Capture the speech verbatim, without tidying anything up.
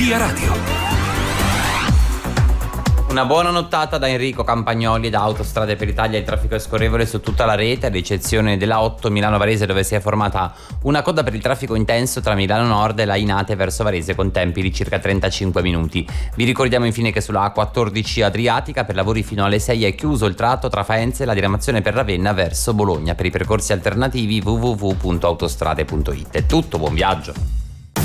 Via Radio. Una buona nottata da Enrico Campagnoli da Autostrade per l'Italia. Il traffico è scorrevole su tutta la rete, ad eccezione della otto Milano-Varese, dove si è formata una coda per il traffico intenso tra Milano Nord e la Linate verso Varese con tempi di circa trentacinque minuti. Vi ricordiamo infine che sulla A quattordici Adriatica per lavori fino alle sei è chiuso il tratto tra Faenza e la diramazione per Ravenna verso Bologna. Per i percorsi alternativi w w w punto autostrade punto it. È tutto, buon viaggio!